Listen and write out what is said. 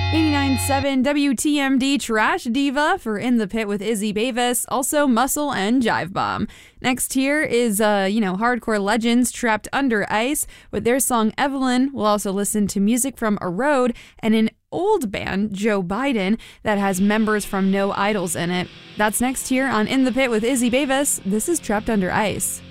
89.7 WTMD Trash Diva for In the Pit with Izzy Bavis, also Muscle and Jive Bomb. Next here is, hardcore legends Trapped Under Ice with their song Evelyn. We'll also listen to music from Erode and an old band, Joe Biden, that has members from No Idols in it. That's next here on In the Pit with Izzy Bavis. This is Trapped Under Ice.